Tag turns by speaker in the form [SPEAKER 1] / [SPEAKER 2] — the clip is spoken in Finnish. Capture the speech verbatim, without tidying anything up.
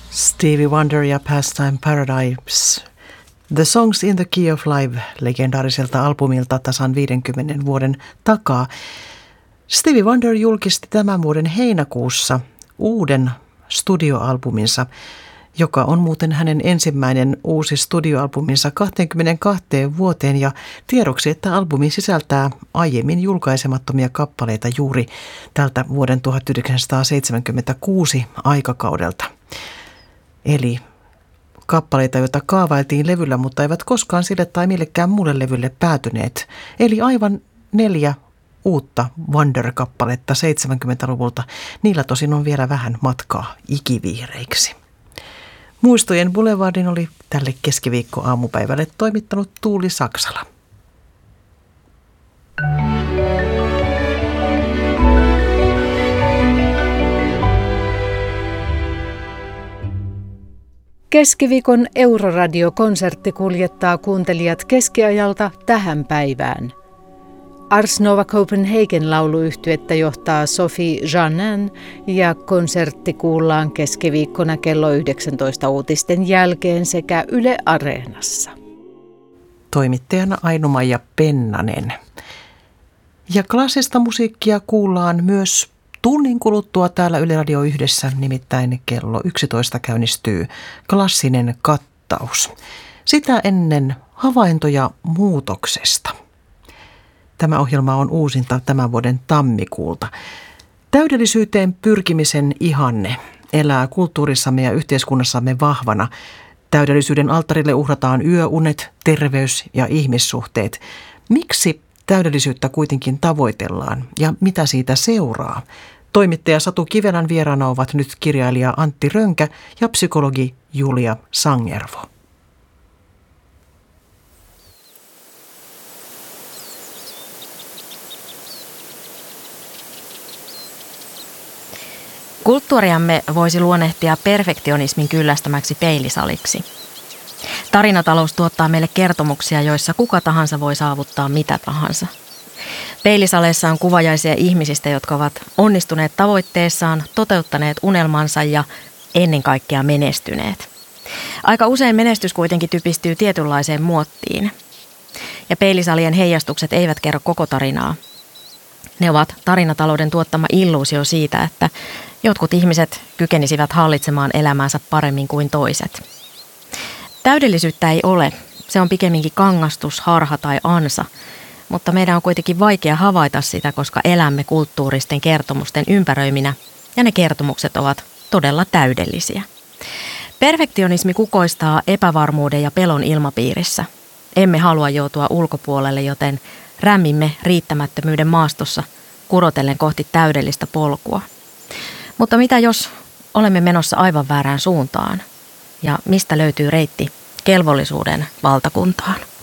[SPEAKER 1] Stevie Wonder ja Pastime Paradise. The Songs in the Key of Life legendaariselta albumilta tasan viidenkymmenen vuoden takaa. Stevie Wonder julkisti tämän vuoden heinäkuussa uuden studioalbuminsa, joka on muuten hänen ensimmäinen uusi studioalbuminsa kaksikymmentäkaksi vuoteen, ja tiedoksi, että albumi sisältää aiemmin julkaisemattomia kappaleita juuri tältä vuoden tuhatyhdeksänsataaseitsemänkymmentäkuusi aikakaudelta. Eli kappaleita, joita kaavailtiin levyllä, mutta eivät koskaan sille tai millekään muulle levylle päätyneet. Eli aivan neljä uutta Wonder-kappaletta seitsemänkymmentäluvulta. Niillä tosin on vielä vähän matkaa ikivihreiksi. Muistojen Boulevardin oli tälle keskiviikko-aamupäivälle toimittanut Tuuli Saksala.
[SPEAKER 2] Keskiviikon Euroradio-konsertti kuljettaa kuuntelijat keskiajalta tähän päivään. Ars Nova Copenhagen lauluyhtyettä johtaa Sophie Janin ja konsertti kuullaan keskiviikkona kello yhdeksäntoista uutisten jälkeen sekä Yle Areenassa.
[SPEAKER 1] Toimittajana Aino-Maija Pennanen. Ja klassista musiikkia kuullaan myös tunnin kuluttua täällä Yle Radio yhdessä, nimittäin kello yksitoista käynnistyy klassinen kattaus. Sitä ennen havaintoja muutoksesta. Tämä ohjelma on uusinta tämän vuoden tammikuulta. Täydellisyyteen pyrkimisen ihanne elää kulttuurissamme ja yhteiskunnassamme vahvana. Täydellisyyden alttarille uhrataan yöunet, terveys ja ihmissuhteet. Miksi täydellisyyttä kuitenkin tavoitellaan ja mitä siitä seuraa? Toimittaja Satu Kivelän vieraana ovat nyt kirjailija Antti Rönkä ja psykologi Julia Sangervo.
[SPEAKER 3] Kulttuuriamme voisi luonnehtia perfektionismin kyllästämäksi peilisaliksi. Tarinatalous tuottaa meille kertomuksia, joissa kuka tahansa voi saavuttaa mitä tahansa. Peilisaleissa on kuvajaisia ihmisistä, jotka ovat onnistuneet tavoitteessaan, toteuttaneet unelmansa ja ennen kaikkea menestyneet. Aika usein menestys kuitenkin typistyy tietynlaiseen muottiin. Ja peilisalien heijastukset eivät kerro koko tarinaa. Ne ovat tarinatalouden tuottama illuusio siitä, että jotkut ihmiset kykenisivät hallitsemaan elämäänsä paremmin kuin toiset. Täydellisyyttä ei ole. Se on pikemminkin kangastus, harha tai ansa, mutta meidän on kuitenkin vaikea havaita sitä, koska elämme kulttuuristen kertomusten ympäröiminä ja ne kertomukset ovat todella täydellisiä. Perfektionismi kukoistaa epävarmuuden ja pelon ilmapiirissä. Emme halua joutua ulkopuolelle, joten rämmimme riittämättömyyden maastossa kurotellen kohti täydellistä polkua. Mutta mitä jos olemme menossa aivan väärään suuntaan? Ja mistä löytyy reitti kelvollisuuden valtakuntaan?